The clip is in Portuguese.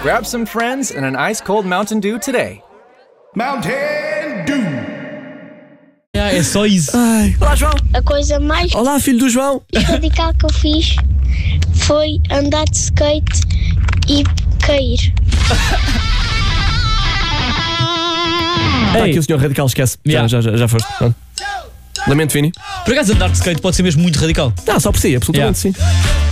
Grab some friends and an ice-cold Mountain Dew today. Mountain Dew. É só isso. Ai. Olá, João. A coisa mais Olá, filho do João. radical que eu fiz foi andar de skate e cair. Está aqui o senhor radical, esquece. Yeah. Já foste. Pronto. Lamento, Vini. Por acaso andar de skate pode ser mesmo muito radical. Não, só por si, absolutamente sim.